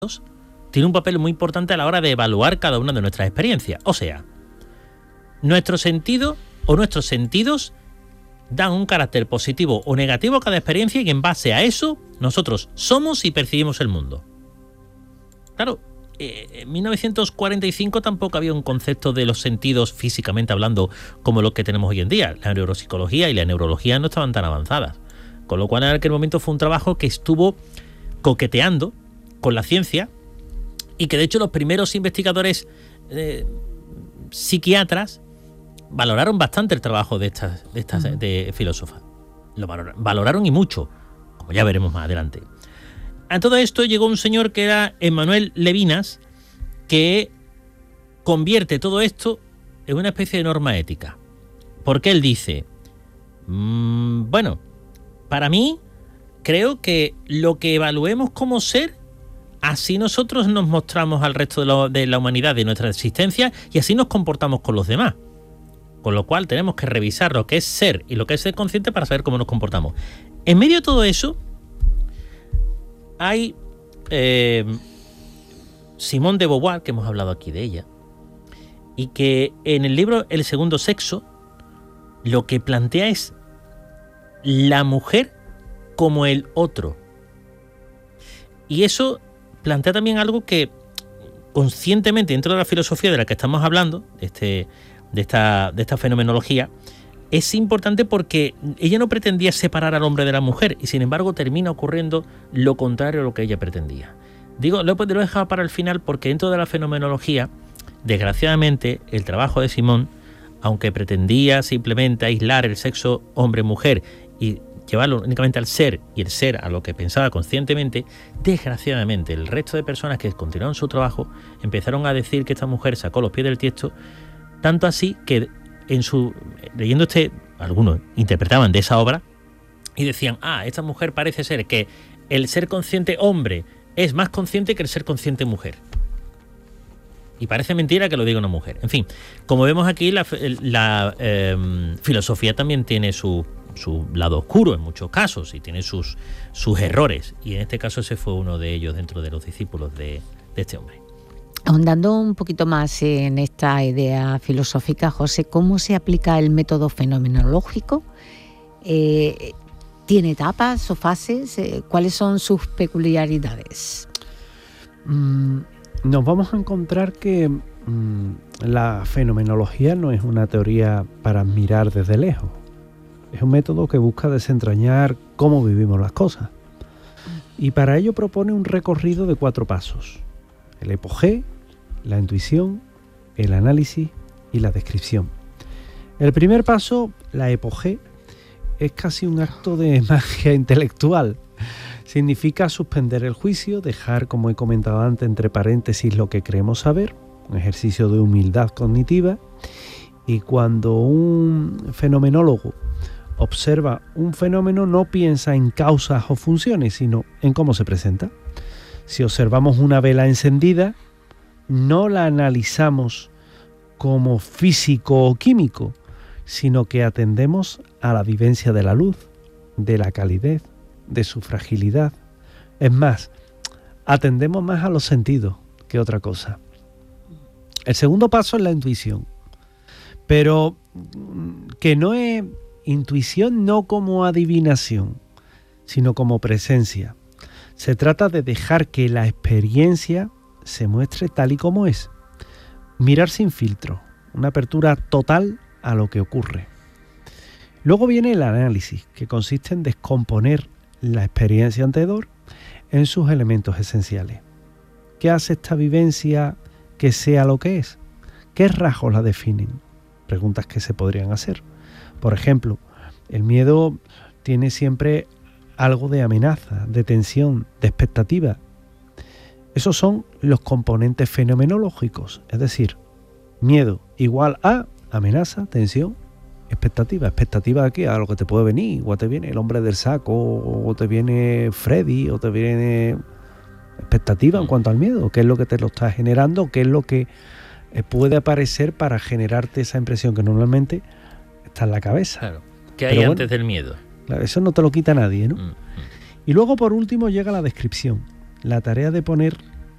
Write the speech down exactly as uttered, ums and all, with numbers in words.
tiene un papel muy importante a la hora de evaluar cada una de nuestras experiencias. O sea, nuestro sentido o nuestros sentidos dan un carácter positivo o negativo a cada experiencia y en base a eso nosotros somos y percibimos el mundo. Claro, eh, en mil novecientos cuarenta y cinco tampoco había un concepto de los sentidos físicamente hablando como lo que tenemos hoy en día. La neuropsicología y la neurología no estaban tan avanzadas. Con lo cual en aquel momento fue un trabajo que estuvo coqueteando con la ciencia y que de hecho los primeros investigadores eh, psiquiatras valoraron bastante el trabajo de estas, de estas uh-huh. de filósofas. Lo valoraron, valoraron y mucho, como ya veremos más adelante. A todo esto llegó un señor que era Emmanuel Levinas, que convierte todo esto en una especie de norma ética. Porque él dice, mmm, bueno, para mí creo que lo que evaluemos como ser, así nosotros nos mostramos al resto de, lo, de la humanidad, de nuestra existencia, y así nos comportamos con los demás. Con lo cual tenemos que revisar lo que es ser y lo que es ser consciente para saber cómo nos comportamos. En medio de todo eso, hay eh, Simone de Beauvoir, que hemos hablado aquí de ella, y que en el libro El segundo sexo lo que plantea es la mujer como el otro. Y eso plantea también algo que conscientemente dentro de la filosofía de la que estamos hablando, este, de, esta, de esta fenomenología, es importante porque ella no pretendía separar al hombre de la mujer y sin embargo termina ocurriendo lo contrario a lo que ella pretendía. Digo, lo, lo he dejado para el final porque dentro de la fenomenología, desgraciadamente, el trabajo de Simone, aunque pretendía simplemente aislar el sexo hombre-mujer y llevarlo únicamente al ser y el ser a lo que pensaba conscientemente, desgraciadamente el resto de personas que continuaron su trabajo empezaron a decir que esta mujer sacó los pies del tiesto, tanto así que en su leyendo este, algunos interpretaban de esa obra y decían, ah, esta mujer parece ser que el ser consciente hombre es más consciente que el ser consciente mujer. Y parece mentira que lo diga una mujer. En fin, como vemos aquí, la, la eh, filosofía también tiene su su lado oscuro en muchos casos y tiene sus, sus errores, y en este caso ese fue uno de ellos dentro de los discípulos de, de este hombre. Ahondando un poquito más en esta idea filosófica, José, ¿cómo se aplica el método fenomenológico? Eh, ¿Tiene etapas o fases? Eh, ¿Cuáles son sus peculiaridades? Mm, nos vamos a encontrar que mm, la fenomenología no es una teoría para mirar desde lejos. Es un método que busca desentrañar cómo vivimos las cosas. Y para ello propone un recorrido de cuatro pasos. El epogé, la intuición, el análisis y la descripción. El primer paso, la epogé, es casi un acto de magia intelectual. Significa suspender el juicio, dejar, como he comentado antes, entre paréntesis lo que creemos saber, un ejercicio de humildad cognitiva. Y cuando un fenomenólogo observa un fenómeno, no piensa en causas o funciones, sino en cómo se presenta. Si observamos una vela encendida, no la analizamos como físico o químico, sino que atendemos a la vivencia de la luz, de la calidez, de su fragilidad. Es más, atendemos más a los sentidos que otra cosa. El segundo paso es la intuición, pero que no es intuición no como adivinación, sino como presencia. Se trata de dejar que la experiencia se muestre tal y como es. Mirar sin filtro, una apertura total a lo que ocurre. Luego viene el análisis, que consiste en descomponer la experiencia anterior en sus elementos esenciales. ¿Qué hace esta vivencia que sea lo que es? ¿Qué rasgos la definen? Preguntas que se podrían hacer. Por ejemplo, el miedo tiene siempre algo de amenaza, de tensión, de expectativa. Esos son los componentes fenomenológicos, es decir, miedo igual a amenaza, tensión, expectativa. ¿Expectativa de qué? A lo que te puede venir, o te viene el hombre del saco, o te viene Freddy, o te viene expectativa en cuanto al miedo. ¿Qué es lo que te lo está generando? ¿Qué es lo que puede aparecer para generarte esa impresión que normalmente está en la cabeza? Claro. ¿Qué hay Pero antes bueno, del miedo? Claro, eso no te lo quita nadie, ¿no? Mm, mm. Y luego, por último, llega la descripción. La tarea de poner